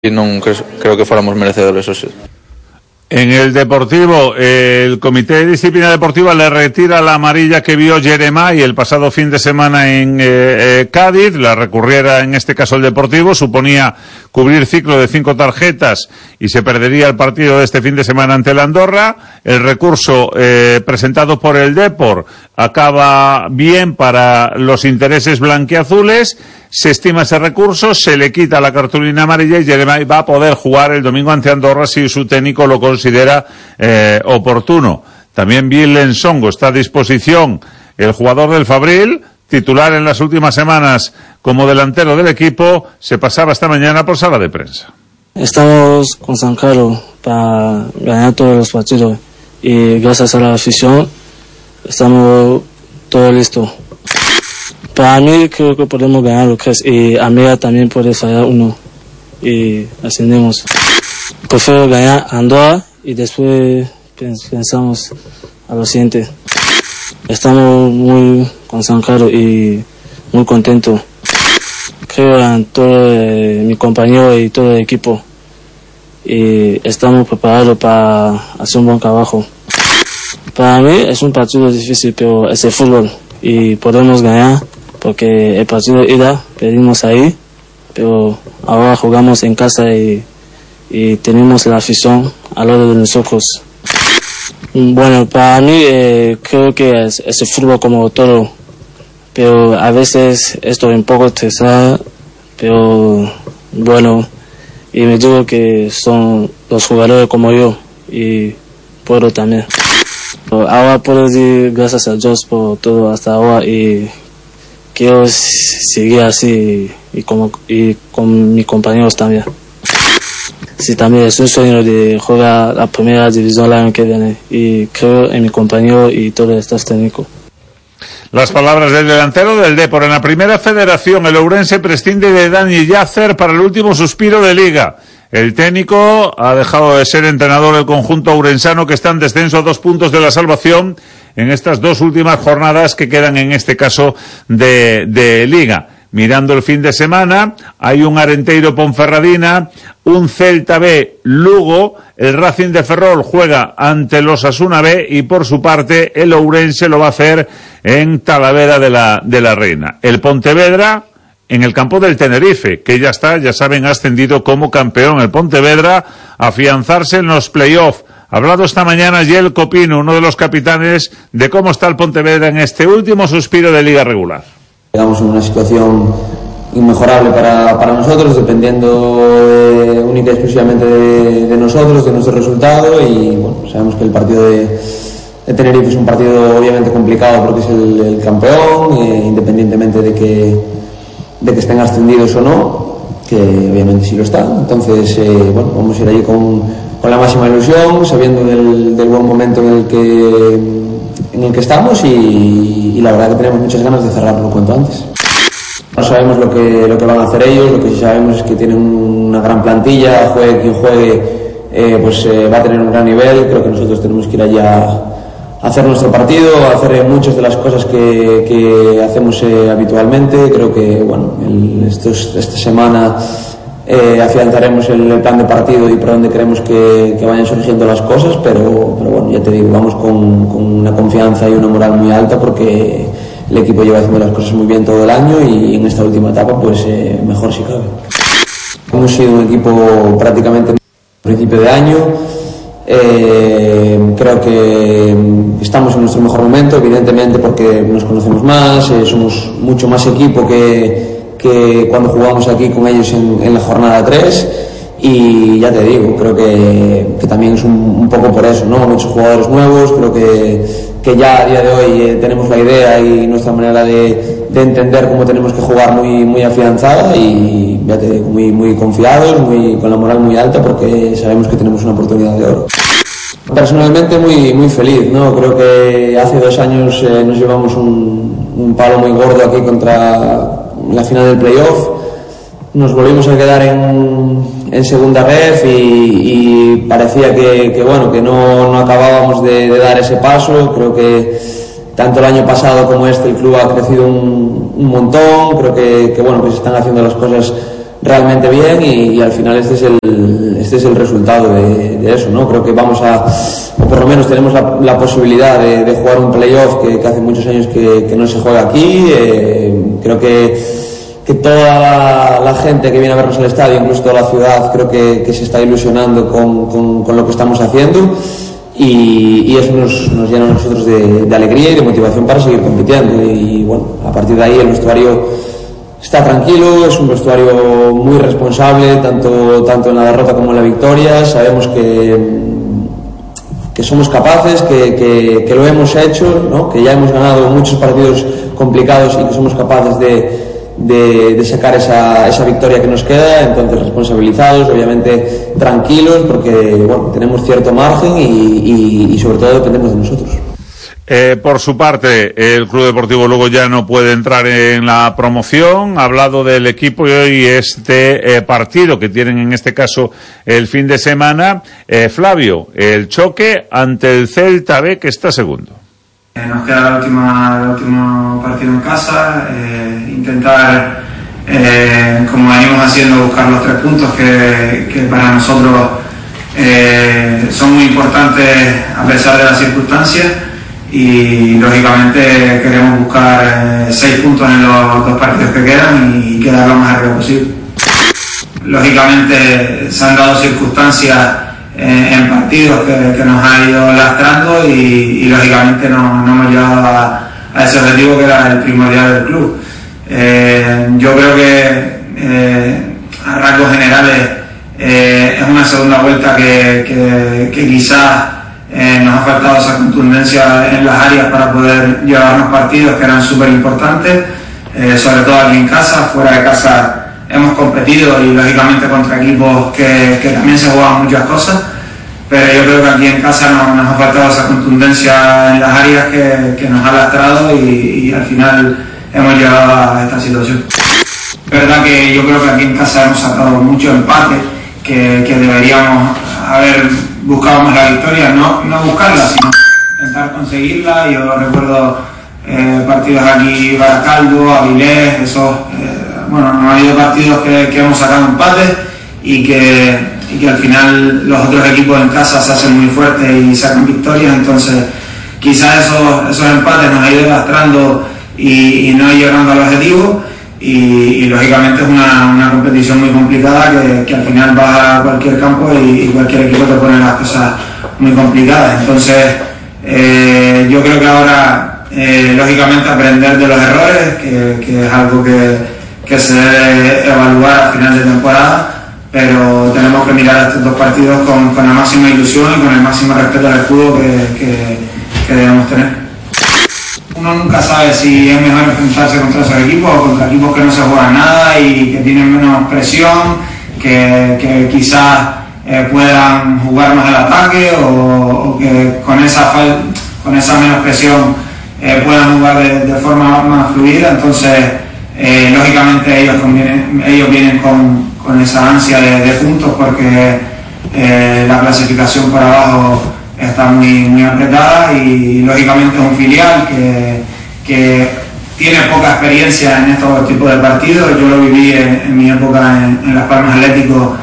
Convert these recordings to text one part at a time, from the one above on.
creo que fuéramos merecedores, eso sí. En el Deportivo, el Comité de Disciplina Deportiva le retira la amarilla que vio Jeremai el pasado fin de semana en Cádiz. La recurriera en este caso el Deportivo, suponía cubrir ciclo de 5 tarjetas y se perdería el partido de este fin de semana ante el Andorra. El recurso presentado por el Depor acaba bien para los intereses blanquiazules. Se estima ese recurso, se le quita la cartulina amarilla y Jeremai va a poder jugar el domingo ante Andorra si su técnico lo considera oportuno. También Bill Songo está a disposición, el jugador del Fabril, titular en las últimas semanas como delantero del equipo, se pasaba esta mañana por sala de prensa. Estamos concentrados para ganar todos los partidos y gracias a la afición estamos todos listos. Para mí creo que podemos ganar los 3 y Amiga también puede fallar uno y ascendemos. Prefiero ganar Andorra y después pensamos a lo siguiente. Estamos muy concentrados y muy contentos. Creo en todo mi compañero y todo el equipo y estamos preparados para hacer un buen trabajo. Para mí es un partido difícil, pero es el fútbol y podemos ganar. Porque el partido de ida perdimos ahí, pero ahora jugamos en casa y tenemos la afición al lado de nosotros. Bueno, para mí creo que es el fútbol como todo, pero a veces estoy un poco estresado, pero bueno, y me digo que son los jugadores como yo y puedo también. Ahora puedo decir gracias a Dios por todo hasta ahora y quiero seguir así y con mis compañeros también. Sí, también es un sueño de jugar la primera división el año que viene y creo en mi compañero y todo el staff técnico. Las palabras del delantero del Depor. En la primera federación, el Ourense prescinde de Dani Yacer para el último suspiro de Liga. El técnico ha dejado de ser entrenador del conjunto ourensano, que está en descenso a 2 puntos de la salvación en estas 2 últimas jornadas que quedan en este caso de Liga. Mirando el fin de semana, hay un Arenteiro Ponferradina, un Celta B Lugo, el Racing de Ferrol juega ante los Osasuna B y por su parte el Ourense lo va a hacer en Talavera de la Reina. El Pontevedra en el campo del Tenerife, que ya saben, ha ascendido como campeón el Pontevedra, a afianzarse en los playoffs. Ha hablado esta mañana Yel Copino, uno de los capitanes, de cómo está el Pontevedra en este último suspiro de liga regular. Llegamos en una situación inmejorable para nosotros, dependiendo única y exclusivamente de nosotros, de nuestro resultado, y bueno, sabemos que el partido de Tenerife es un partido obviamente complicado porque es el campeón, independientemente de que estén ascendidos o no, que obviamente sí lo están. Entonces bueno, vamos a ir allí con la máxima ilusión, sabiendo del buen momento en el que estamos y la verdad que tenemos muchas ganas de cerrarlo cuanto antes. No sabemos lo que van a hacer ellos, lo que sí sabemos es que tienen una gran plantilla, juegue quien juegue, pues va a tener un gran nivel. Creo que nosotros tenemos que ir allá a hacer nuestro partido, a hacer muchas de las cosas que hacemos habitualmente. Creo que bueno, esta semana afianzaremos el plan de partido y por donde queremos que vayan surgiendo las cosas, pero bueno, ya te digo, vamos con una confianza y una moral muy alta porque el equipo lleva haciendo las cosas muy bien todo el año y en esta última etapa pues mejor si cabe. Hemos sido un equipo prácticamente a principio de año, creo que estamos en nuestro mejor momento, evidentemente porque nos conocemos más, somos mucho más equipo que cuando jugamos aquí con ellos en la jornada 3 y ya te digo, creo que también es un poco por eso, ¿no? Muchos jugadores nuevos, creo que ya a día de hoy tenemos la idea y nuestra manera de entender cómo tenemos que jugar muy, muy afianzada y ya te digo, muy, muy confiados, con la moral muy alta porque sabemos que tenemos una oportunidad de oro. Personalmente muy, muy feliz, ¿no? Creo que hace 2 años nos llevamos un palo muy gordo aquí contra la final del playoff, nos volvimos a quedar en segunda ref y parecía que bueno, que no acabábamos de dar ese paso. Creo que tanto el año pasado como el club ha crecido un montón. Creo que bueno, que se están haciendo las cosas realmente bien y al final este es el resultado de eso, ¿no? Creo que o por lo menos tenemos la posibilidad de jugar un playoff que hace muchos años que no se juega aquí. Creo que toda la gente que viene a vernos al estadio, incluso toda la ciudad, creo que se está ilusionando con lo que estamos haciendo y eso nos llena a nosotros de alegría y de motivación para seguir compitiendo. Y bueno, a partir de ahí el vestuario está tranquilo, es un vestuario muy responsable, tanto en la derrota como en la victoria. Sabemos que somos capaces, que lo hemos hecho, ¿no? Que ya hemos ganado muchos partidos complicados y que somos capaces de sacar esa victoria que nos queda. Entonces, responsabilizados, obviamente tranquilos, porque bueno, tenemos cierto margen y sobre todo dependemos de nosotros. Por su parte, el Club Deportivo Lugo ya no puede entrar en la promoción. Ha hablado del equipo y este partido que tienen en este caso el fin de semana. Flavio, el choque ante el Celta B, que está segundo. Nos queda el último partido en casa, intentar, como venimos haciendo, buscar los 3 puntos que para nosotros son muy importantes a pesar de las circunstancias. Y lógicamente queremos buscar 6 puntos en los 2 partidos que quedan y quedar lo más arriba posible. Lógicamente se han dado circunstancias en partidos que nos han ido lastrando y lógicamente no hemos llegado a ese objetivo que era el primordial del club. Yo creo que a rasgos generales es una segunda vuelta que quizás nos ha faltado esa contundencia en las áreas para poder llevarnos partidos que eran súper importantes, sobre todo aquí en casa. Fuera de casa hemos competido y lógicamente contra equipos que también se juegan muchas cosas, pero yo creo que aquí en casa nos ha faltado esa contundencia en las áreas que nos ha lastrado y al final hemos llegado a esta situación. Es verdad que yo creo que aquí en casa hemos sacado mucho empate, que deberíamos haber buscado más la victoria, no buscarla, sino intentar conseguirla. Yo recuerdo partidos aquí, Baracaldo, Avilés, no ha habido partidos que hemos sacado empates y que al final los otros equipos en casa se hacen muy fuertes y sacan victorias. Entonces quizás esos empates nos han ido lastrando y no llegando al objetivo. Y lógicamente es una competición muy complicada que al final vas a cualquier campo y cualquier equipo te pone las cosas muy complicadas. Entonces yo creo que ahora lógicamente aprender de los errores, que es algo que se debe evaluar al final de temporada, pero tenemos que mirar estos 2 partidos con la máxima ilusión y con el máximo respeto al escudo que debemos tener. Uno nunca sabe si es mejor enfrentarse contra esos equipos o contra equipos que no se juegan nada y que tienen menos presión, que quizás puedan jugar más al ataque o que con esa menos presión puedan jugar de forma más fluida. Entonces, lógicamente ellos vienen con esa ansia de puntos porque la clasificación por abajo está muy apretada y lógicamente es un filial que tiene poca experiencia en estos tipos de partidos. Yo lo viví en mi época en Las Palmas Atlético,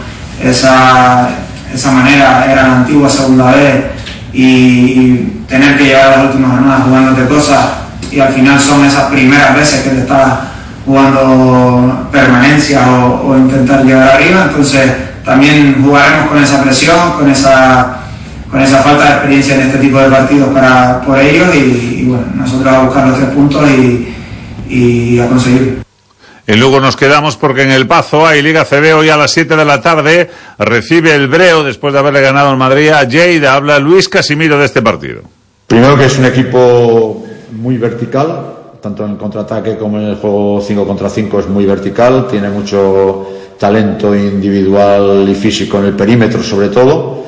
esa manera era la antigua segunda vez y tener que llegar a las últimas jornadas jugándote cosas y al final son esas primeras veces que te estás jugando permanencia o intentar llegar arriba. Entonces también jugaremos con esa presión, con esa falta de experiencia en este tipo de partidos por ellos y bueno, nosotros a buscar los 3 puntos y a conseguir. Y luego nos quedamos porque en El Pazo hay Liga CB. Hoy a las 7 de la tarde recibe el Breo después de haberle ganado en Madrid a Lleida. Habla Luis Casimiro de este partido. Primero que es un equipo muy vertical, tanto en el contraataque como en el juego 5 contra 5 es muy vertical, tiene mucho talento individual y físico en el perímetro sobre todo,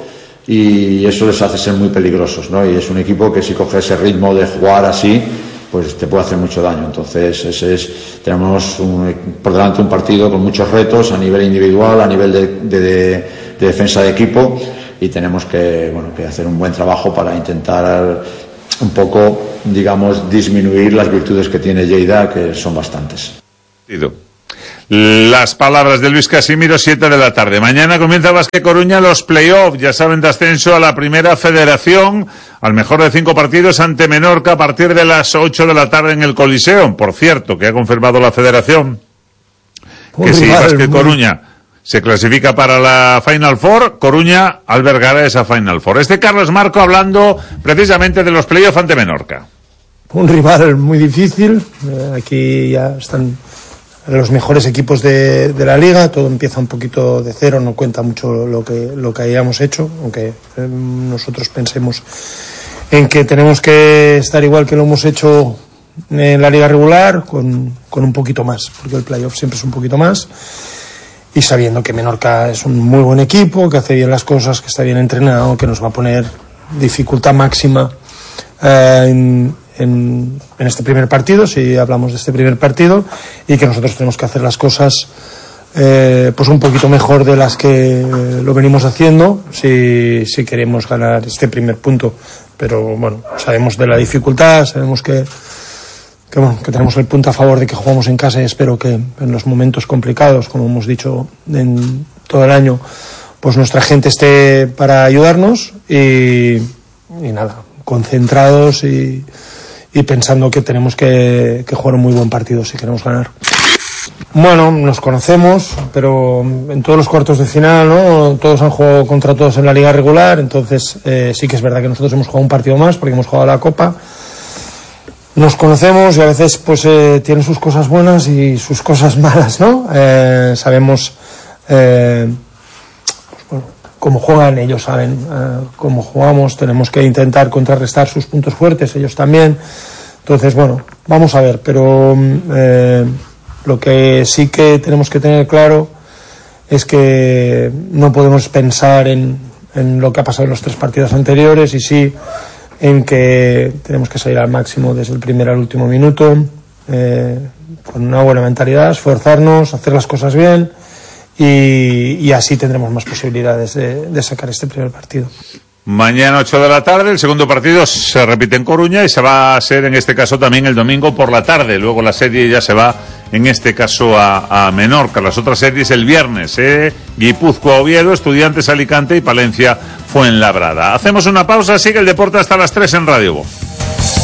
y eso les hace ser muy peligrosos, ¿no? Y es un equipo que si coge ese ritmo de jugar así, pues te puede hacer mucho daño. Entonces tenemos por delante un partido con muchos retos a nivel individual, a nivel de defensa de equipo, y tenemos que hacer un buen trabajo para intentar un poco, digamos, disminuir las virtudes que tiene Lleida, que son bastantes. Las palabras de Luis Casimiro, 7 de la tarde. Mañana comienza Básquet Coruña los play-off, ya saben, de ascenso a la Primera Federación, al mejor de 5 partidos ante Menorca a partir de las 8 de la tarde en el Coliseo. Por cierto, que ha confirmado la Federación que si Básquet Coruña se clasifica para la Final Four, Coruña albergará esa Final Four. Carlos Marco hablando precisamente de los play-off ante Menorca. Un rival muy difícil, aquí ya están los mejores equipos de la liga, todo empieza un poquito de cero, no cuenta mucho lo que hayamos hecho, aunque nosotros pensemos en que tenemos que estar igual que lo hemos hecho en la liga regular, con un poquito más, porque el playoff siempre es un poquito más, y sabiendo que Menorca es un muy buen equipo, que hace bien las cosas, que está bien entrenado, que nos va a poner dificultad máxima en este primer partido, si hablamos de este primer partido, y que nosotros tenemos que hacer las cosas pues un poquito mejor de las que lo venimos haciendo si queremos ganar este primer punto. Pero bueno, sabemos de la dificultad, sabemos que tenemos el punto a favor de que jugamos en casa, y espero que en los momentos complicados, como hemos dicho en todo el año, pues nuestra gente esté para ayudarnos y nada, concentrados y pensando que tenemos que jugar un muy buen partido si queremos ganar. Bueno, nos conocemos, pero en todos los cuartos de final, ¿no? Todos han jugado contra todos en la liga regular, entonces sí que es verdad que nosotros hemos jugado un partido más porque hemos jugado la Copa. Nos conocemos y a veces pues tienen sus cosas buenas y sus cosas malas, ¿no? Sabemos cómo juegan, ellos saben cómo jugamos, tenemos que intentar contrarrestar sus puntos fuertes, ellos también. Entonces, bueno, vamos a ver, pero lo que sí que tenemos que tener claro es que no podemos pensar en lo que ha pasado en los 3 partidos anteriores, y sí en que tenemos que salir al máximo desde el primer al último minuto, con una buena mentalidad, esforzarnos, hacer las cosas bien, y así tendremos más posibilidades de sacar este primer partido. Mañana 8 de la tarde, el segundo partido se repite en Coruña y se va a hacer en este caso también el domingo por la tarde. Luego la serie ya se va en este caso a Menorca. Las otras series el viernes, Guipúzcoa, Oviedo, Estudiantes, Alicante y Palencia, Fuenlabrada. Hacemos una pausa, sigue el deporte hasta las 3 en Radio Voz.